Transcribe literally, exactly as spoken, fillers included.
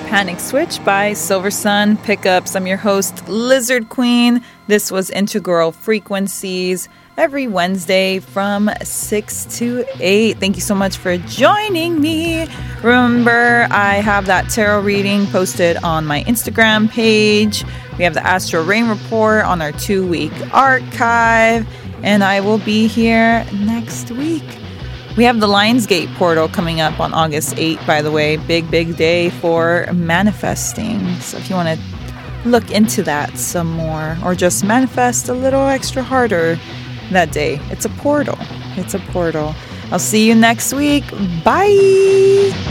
Panic Switch by Silver Sun Pickups. I'm your host, Lizard Queen. This was Integral Frequencies every Wednesday from six to eight. Thank you so much for joining me. Remember, I have that tarot reading posted on my Instagram page. We have the Astro Rain Report on our two-week archive. And I will be here next week. We have the Lionsgate portal coming up on August eighth, by the way. Big, big day for manifesting. So if you want to look into that some more or just manifest a little extra harder that day, it's a portal. It's a portal. I'll see you next week. Bye.